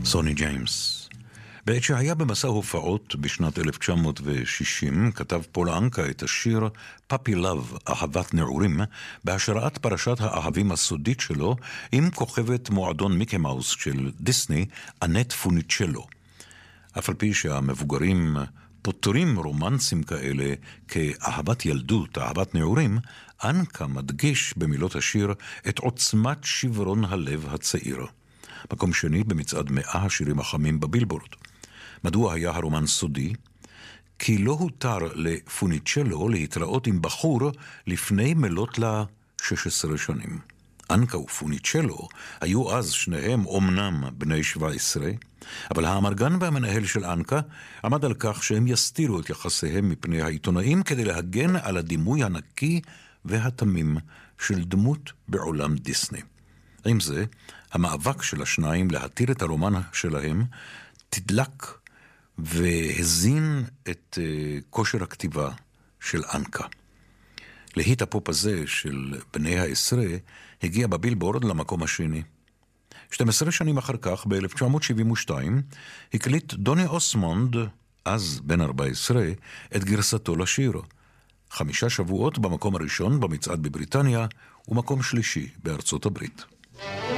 סוני ג'יימס. בעת שהיה במסע הופעות בשנת 1960, כתב פול אנקה את השיר פאפי לב, אהבת נעורים, בהשראת פרשת האהבים הסודית שלו עם כוכבת מועדון מיקי מאוס של דיסני, אנט פוניצ'לו. אף על פי שהמבוגרים פותרים רומנסים כאלה כאהבת ילדות, אהבת נעורים, אנקה מדגיש במילות השיר את עוצמת שברון הלב הצעיר. מקום שני במצעד 100 השירים החמים בבילבורד. מדוע היה הרומן סודי? כי לא הותר לפוניצ'לו להתראות עם בחור לפני מלות לה 16 שנים. אנקה ופוניצ'לו היו אז שניהם אומנם בני 17, אבל האמרגן והמנהל של אנקה עמד על כך שהם יסתירו את יחסיהם מפני העיתונאים כדי להגן על הדימוי הנקי והתמים של דמות בעולם דיסני. עם זה, המאבק של השניים להתיר את הרומן שלהם תדלק והזין את כושר הכתיבה של אנקה. להיט הפופ הזה של בני העשרה הגיע בבילבורד למקום השני. 12 שנים אחר כך, ב-1972, הקליט דוני אוסמונד, אז בן 14, את גרסתו לשיר. 5 שבועות במקום הראשון במצעד בבריטניה, ומקום שלישי בארצות הברית.